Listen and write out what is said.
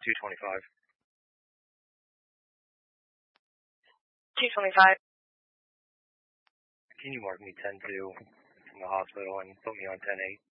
225. 225. Can you mark me 10-2 from the hospital and put me on 10-8?